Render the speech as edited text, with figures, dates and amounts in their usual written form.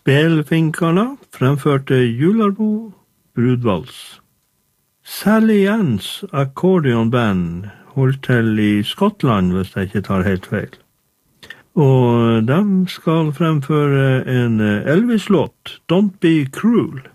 Spelfinkarna fremførte Jularbo Brudvals. Sally Ann's Accordion Band holdt til i Skottland, hvis jeg ikke tar helt feil. Og de skal fremføre en Elvis-låt, Don't Be Cruel.